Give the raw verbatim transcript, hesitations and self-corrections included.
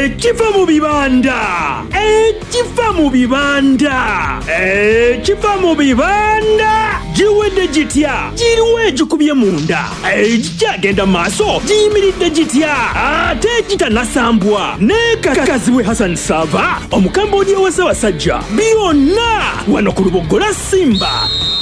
ekiva mu bibanda ekiva mu bibanda ekiva mu bibanda giwedde gitya giriwo egikubye munda egikyagenda maaso giyimiridde gitya ate gitanasambwa nekakazibwe Hassan Sava omukambodi ow'Ssaabasajja byonna wano ku Lubogola Simba